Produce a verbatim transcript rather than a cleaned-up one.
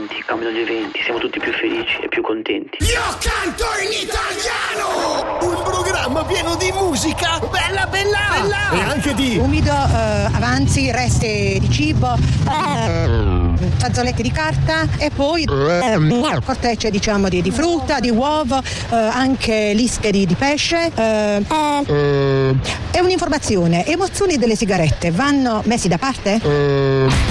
venti, cambiano gli eventi, siamo tutti più felici e più contenti. Io canto in italiano! Un programma pieno di musica bella bella, bella. E anche di umido, eh, avanzi, resti di cibo, eh, fazzoletti di carta e poi cortecce diciamo di, di frutta, di uovo, eh, anche lische di, di pesce, eh, eh, e un'informazione: emozioni delle sigarette vanno messi da parte?